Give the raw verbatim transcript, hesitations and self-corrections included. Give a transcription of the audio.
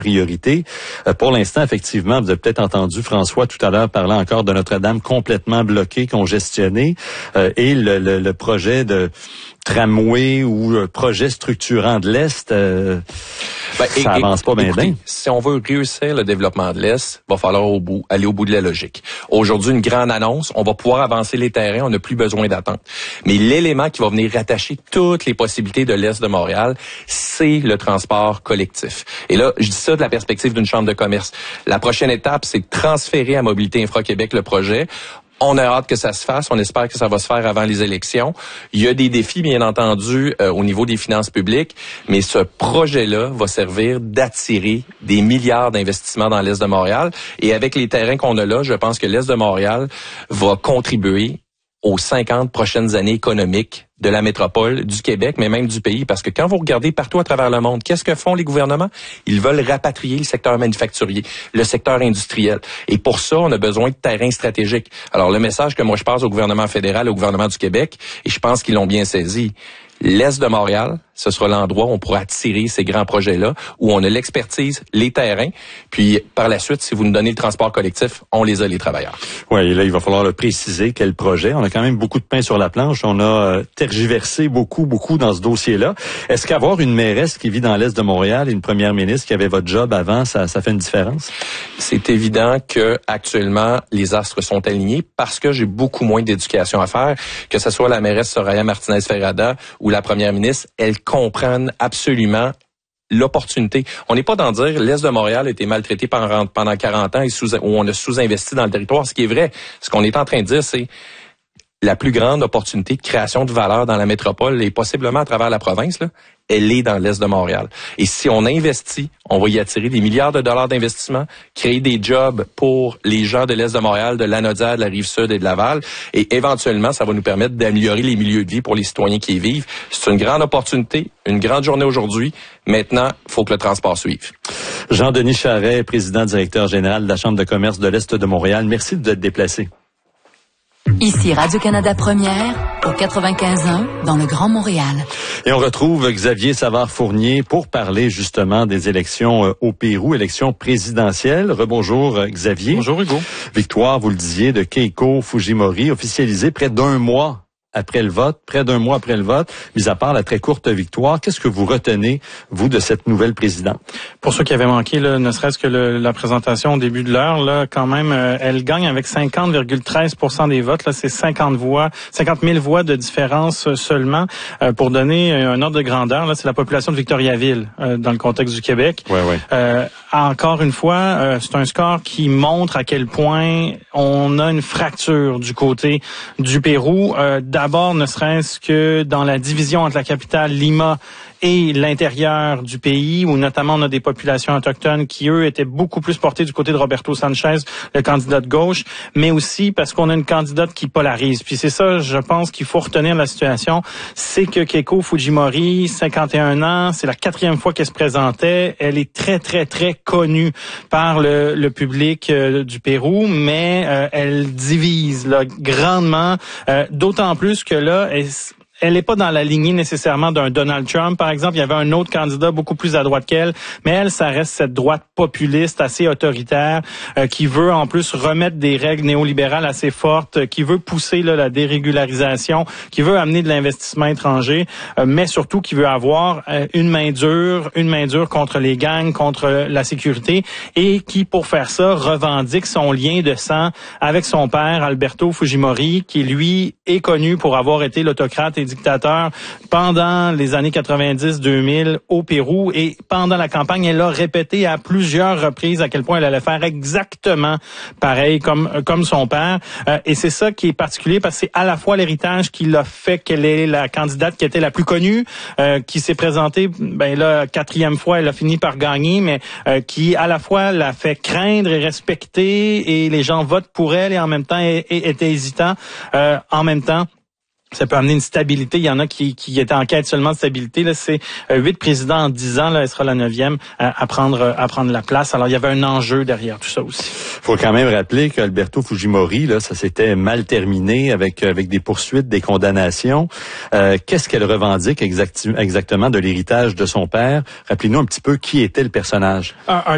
priorité. Euh, pour l'instant, effectivement, vous avez peut-être entendu François tout à l'heure parler encore de Notre-Dame complètement bloquée, congestionnée, euh, et le, le, le projet de tramway ou euh, projet structurant de l'Est, euh, ben, ça et, avance pas bien bien. Si on veut réussir le développement de l'Est, il va falloir au bout, aller au bout de la logique. Aujourd'hui, une grande annonce, on va pouvoir avancer les terrains, on n'a plus besoin d'attendre. Mais l'élément qui va venir rattacher toutes les possibilités de l'Est de Montréal, c'est le transport collectif. Et là, je dis ça de la perspective d'une chambre de commerce. La prochaine étape, c'est de transférer à Mobilité Infra-Québec le projet. On a hâte que ça se fasse. On espère que ça va se faire avant les élections. Il y a des défis, bien entendu, euh, au niveau des finances publiques, mais ce projet-là va servir d'attirer des milliards d'investissements dans l'Est de Montréal. Et avec les terrains qu'on a là, je pense que l'Est de Montréal va contribuer aux cinquante prochaines années économiques de la métropole, du Québec, mais même du pays. Parce que quand vous regardez partout à travers le monde, qu'est-ce que font les gouvernements? Ils veulent rapatrier le secteur manufacturier, le secteur industriel. Et pour ça, on a besoin de terrains stratégiques. Alors, le message que moi je passe au gouvernement fédéral, au gouvernement du Québec, et je pense qu'ils l'ont bien saisi, l'Est de Montréal, ce sera l'endroit où on pourra attirer ces grands projets-là, où on a l'expertise, les terrains, puis par la suite, si vous nous donnez le transport collectif, on les a, les travailleurs. Oui, et là, il va falloir le préciser, quel projet. On a quand même beaucoup de pain sur la planche. On a euh, tergiversé beaucoup, beaucoup dans ce dossier-là. Est-ce qu'avoir une mairesse qui vit dans l'Est de Montréal et une première ministre qui avait votre job avant, ça, ça fait une différence? C'est évident que actuellement, les astres sont alignés parce que j'ai beaucoup moins d'éducation à faire, que ce soit la mairesse Soraya Martinez-Ferrada ou la première ministre, elles comprennent absolument l'opportunité. On n'est pas dans dire l'Est de Montréal a été maltraité pendant, pendant quarante ans et sous, où on a sous-investi dans le territoire. Ce qui est vrai, ce qu'on est en train de dire, c'est la plus grande opportunité de création de valeur dans la métropole et possiblement à travers la province, là, elle est dans l'Est de Montréal. Et si on investit, on va y attirer des milliards de dollars d'investissement, créer des jobs pour les gens de l'Est de Montréal, de Lanaudière, de la Rive-Sud et de Laval. Et éventuellement, ça va nous permettre d'améliorer les milieux de vie pour les citoyens qui y vivent. C'est une grande opportunité, une grande journée aujourd'hui. Maintenant, il faut que le transport suive. Jean-Denis Charret, président directeur général de la Chambre de commerce de l'Est de Montréal. Merci de vous être déplacé. Ici Radio-Canada Première, au quatre-vingt-quinze ans, dans le Grand Montréal. Et on retrouve Xavier Savard-Fournier pour parler justement des élections au Pérou, élections présidentielles. Rebonjour Xavier. Bonjour Hugo. Victoire, vous le disiez, de Keiko Fujimori, officialisée près d'un mois après le vote, près d'un mois après le vote, mis à part la très courte victoire. Qu'est-ce que vous retenez, vous, de cette nouvelle présidente? Pour ceux qui avaient manqué, là, ne serait-ce que le, la présentation au début de l'heure, là, quand même, euh, elle gagne avec cinquante virgule treize pour cent des votes. Là, c'est cinquante voix, cinquante mille voix de différence seulement. Euh, pour donner un ordre de grandeur, là, c'est la population de Victoriaville, euh, dans le contexte du Québec. Ouais, ouais. Euh, encore une fois, euh, c'est un score qui montre à quel point on a une fracture du côté du Pérou. Euh, D'abord, ne serait-ce que dans la division entre la capitale Lima et l'intérieur du pays, où notamment on a des populations autochtones qui, eux, étaient beaucoup plus portées du côté de Roberto Sanchez, le candidat de gauche, mais aussi parce qu'on a une candidate qui polarise. Puis c'est ça, je pense qu'il faut retenir la situation, c'est que Keiko Fujimori, cinquante et un ans, c'est la quatrième fois qu'elle se présentait, elle est très, très, très connue par le, le public euh, du Pérou, mais euh, elle divise là, grandement, euh, d'autant plus que là, elle, elle n'est pas dans la lignée nécessairement d'un Donald Trump, par exemple. Il y avait un autre candidat beaucoup plus à droite qu'elle, mais elle, ça reste cette droite populiste, assez autoritaire, euh, qui veut en plus remettre des règles néolibérales assez fortes, euh, qui veut pousser là, la dérégularisation, qui veut amener de l'investissement étranger, euh, mais surtout qui veut avoir euh, une main dure, une main dure contre les gangs, contre la sécurité, et qui, pour faire ça, revendique son lien de sang avec son père, Alberto Fujimori, qui, lui, est connu pour avoir été l'autocrate et dictateur pendant les années quatre-vingt-dix deux mille au Pérou, et pendant la campagne, elle a répété à plusieurs reprises à quel point elle allait faire exactement pareil comme comme son père. Euh, et c'est ça qui est particulier parce que c'est à la fois l'héritage qui l'a fait qu'elle est la candidate qui était la plus connue, euh, qui s'est présentée, ben là, quatrième fois, elle a fini par gagner, mais euh, qui à la fois l'a fait craindre et respecter, et les gens votent pour elle, et en même temps étaient hésitants. Euh, en même temps, ça peut amener une stabilité. Il y en a qui, qui étaient en quête seulement de stabilité. Là, c'est huit présidents en dix ans. Là, elle sera la neuvième à, à prendre à prendre la place. Alors, il y avait un enjeu derrière tout ça aussi. Faut quand même rappeler qu'Alberto Fujimori, là, ça s'était mal terminé avec avec des poursuites, des condamnations. Euh, qu'est-ce qu'elle revendique exacti- exactement de l'héritage de son père? Rappelez-nous un petit peu qui était le personnage. Un, un